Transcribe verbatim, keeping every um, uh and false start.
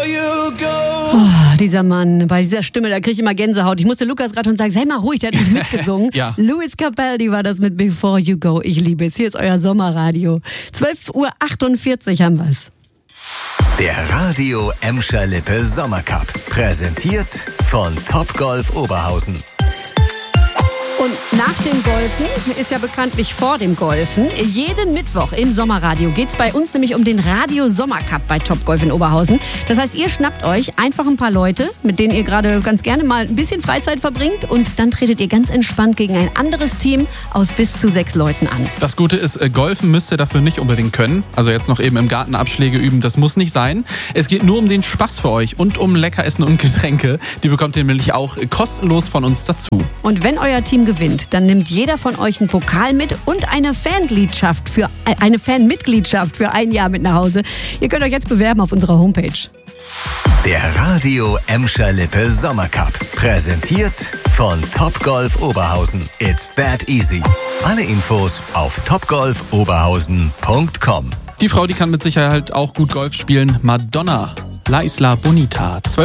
you go. Oh, dieser Mann, bei dieser Stimme, da kriege ich immer Gänsehaut. Ich musste Lukas gerade schon sagen, sei mal ruhig, der hat nicht mitgesungen. Ja. Louis Capaldi war das mit Before You Go. Ich liebe es. Hier ist euer Sommerradio. zwölf Uhr achtundvierzig haben wir's. Der Radio Emscher Lippe Sommercup. Präsentiert von Topgolf Oberhausen. Und nach dem Golfen ist ja bekanntlich vor dem Golfen. Jeden Mittwoch im Sommerradio geht's bei uns nämlich um den Radio Sommercup bei Topgolf in Oberhausen. Das heißt, ihr schnappt euch einfach ein paar Leute, mit denen ihr gerade ganz gerne mal ein bisschen Freizeit verbringt, und dann tretet ihr ganz entspannt gegen ein anderes Team aus bis zu sechs Leuten an. Das Gute ist, Golfen müsst ihr dafür nicht unbedingt können. Also jetzt noch eben im Garten Abschläge üben, das muss nicht sein. Es geht nur um den Spaß für euch und um Leckeressen und Getränke. Die bekommt ihr nämlich auch kostenlos von uns dazu. Und wenn euer Team gewinnt, dann nimmt jeder von euch einen Pokal mit und eine Fanmitgliedschaft für eine Fanmitgliedschaft für ein Jahr mit nach Hause. Ihr könnt euch jetzt bewerben auf unserer Homepage. Der Radio Emscher Lippe Sommercup. Präsentiert von Topgolf Oberhausen. It's that easy. Alle Infos auf topgolf oberhausen punkt com. Die Frau, die kann mit Sicherheit auch gut Golf spielen. Madonna, La Isla Bonita.